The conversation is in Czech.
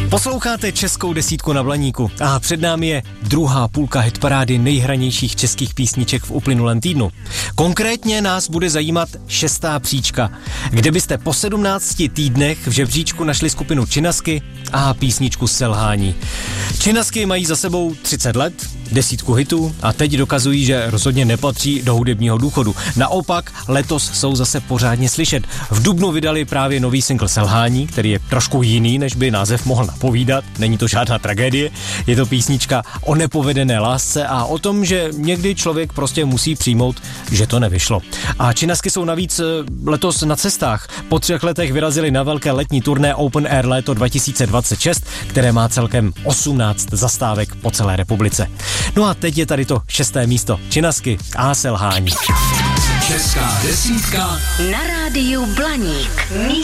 Posloucháte Českou desítku na Blaníku a před námi je druhá půlka hitparády nejhranějších českých písniček v uplynulém týdnu. Konkrétně nás bude zajímat 6. příčka, kde byste po 17 týdnech v žebříčku našli skupinu Činasky a písničku Selhání. Činasky mají za sebou 30 let, 10 hitů a teď dokazují, že rozhodně nepatří do hudebního důchodu. Naopak letos jsou zase pořádně slyšet. V dubnu vydali právě nový single Selhání, který je trošku jiný, než by název mohl napovídat. Není to žádná tragédie, je to písnička o nepovedené lásce a o tom, že někdy člověk prostě musí přijmout, že to nevyšlo. A Činasky jsou navíc letos na cestách. Po 3 letech vyrazili na velké letní turné Open Air léto 2026, které má celkem 18 zastávek po celé republice. No a teď je tady to 6. místo. Činasky a Selhání. Česká desítka na rádiu Blaník.